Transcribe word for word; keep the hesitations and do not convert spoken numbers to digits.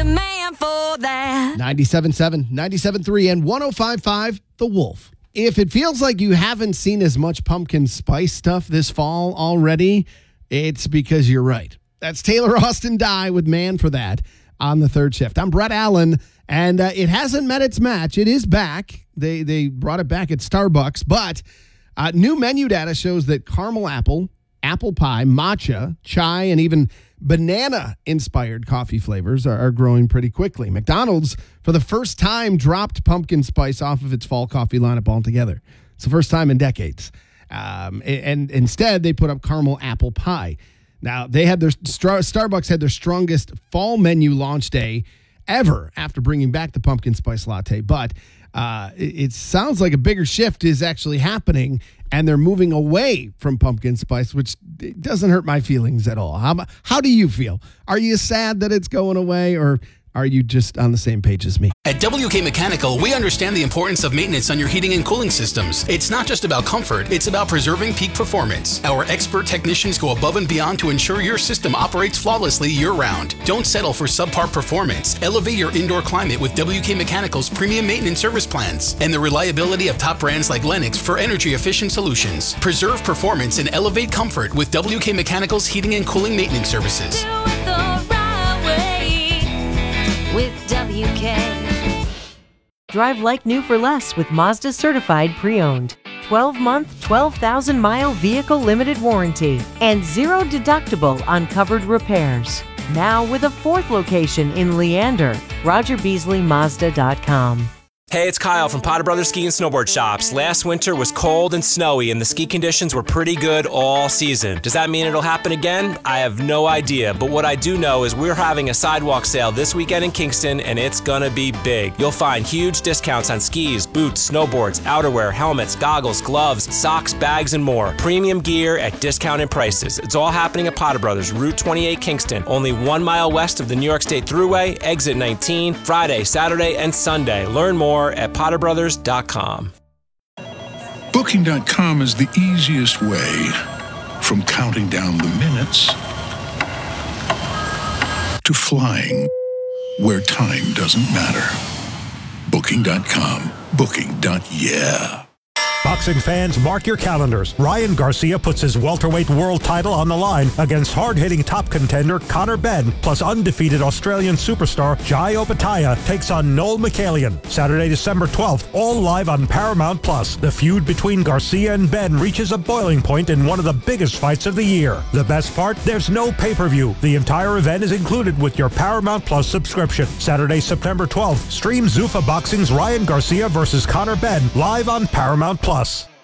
man for that. ninety-seven point seven, ninety-seven point three, and one oh five point five The Wolf. If it feels like you haven't seen as much pumpkin spice stuff this fall already, it's because you're right. That's Taylor Austin Dye with Man for That on the third shift. I'm Brett Allen, and uh, it hasn't met its match. It is back. They they brought it back at Starbucks, but uh, new menu data shows that caramel apple, apple pie, matcha, chai, and even banana-inspired coffee flavors are, are growing pretty quickly. McDonald's, for the first time, dropped pumpkin spice off of its fall coffee lineup altogether. It's the first time in decades. Um, and, and instead, they put up caramel apple pie. Now, they had their Starbucks had their strongest fall menu launch day ever after bringing back the pumpkin spice latte. But uh, it, it sounds like a bigger shift is actually happening, and they're moving away from pumpkin spice, which doesn't hurt my feelings at all. How, how do you feel? Are you sad that it's going away, or are you just on the same page as me? At W K Mechanical, we understand the importance of maintenance on your heating and cooling systems. It's not just about comfort, it's about preserving peak performance. Our expert technicians go above and beyond to ensure your system operates flawlessly year-round. Don't settle for subpar performance. Elevate your indoor climate with W K Mechanical's premium maintenance service plans and the reliability of top brands like Lennox for energy-efficient solutions. Preserve performance and elevate comfort with W K Mechanical's heating and cooling maintenance services. Do it the right way with W K. Drive like new for less with Mazda Certified Pre-Owned. twelve-month, twelve thousand mile vehicle limited warranty and zero deductible on covered repairs. Now with a fourth location in Leander. Roger Beasley Mazda dot com. Hey, it's Kyle from Potter Brothers Ski and Snowboard Shops. Last winter was cold and snowy, and the ski conditions were pretty good all season. Does that mean it'll happen again? I have no idea, but what I do know is we're having a sidewalk sale this weekend in Kingston, and it's gonna be big. You'll find huge discounts on skis, boots, snowboards, outerwear, helmets, goggles, gloves, socks, bags, and more. Premium gear at discounted prices. It's all happening at Potter Brothers, Route twenty-eight, Kingston, only one mile west of the New York State Thruway, exit nineteen, Friday, Saturday, and Sunday. Learn more at potter brothers dot com. Booking dot com is the easiest way from counting down the minutes to flying where time doesn't matter. Booking dot com. Booking. Yeah. Boxing fans, mark your calendars. Ryan Garcia puts his welterweight world title on the line against hard-hitting top contender Conor Benn, plus undefeated Australian superstar Jai Opetaia takes on Noel Michaelian. Saturday, December twelfth, all live on Paramount Plus. The feud between Garcia and Benn reaches a boiling point in one of the biggest fights of the year. The best part? There's no pay-per-view. The entire event is included with your Paramount Plus subscription. Saturday, September twelfth, stream Zuffa Boxing's Ryan Garcia versus Conor Benn live on Paramount Plus.